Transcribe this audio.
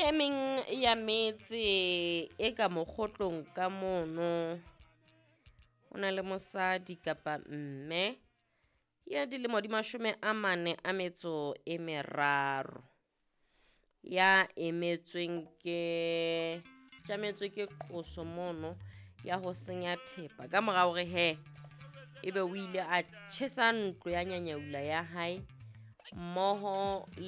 e meng ya metse e ka mokgotlong ka mono o na le mosadi kapa mme ya dilemo di 43 ya tjametswe ke qoso mono ya ho senya thepa ka mora hore ebe o ile a tjhesa ntlo ya nyanyaula ya hae mmoho